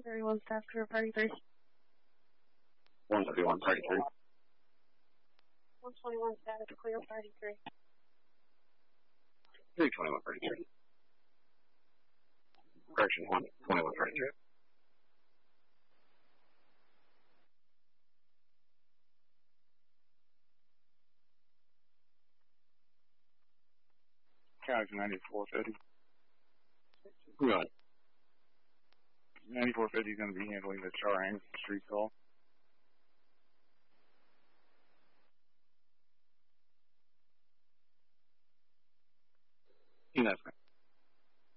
131 staff clear party 3. 131 party 3. 121 staff clear party 3. 321 party 3. Correction 121 party 3. County 9450. Go ahead. 9450 is going to be handling the Char Street call. That's